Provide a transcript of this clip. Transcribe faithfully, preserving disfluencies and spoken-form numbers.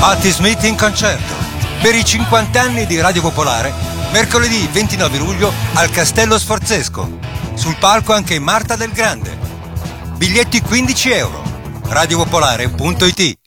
Patti Smith in concerto per i cinquanta anni di Radio Popolare, mercoledì ventinove luglio al Castello Sforzesco. Sul palco anche Marta Del Grande. Biglietti quindici euro. radiopopolare punto it.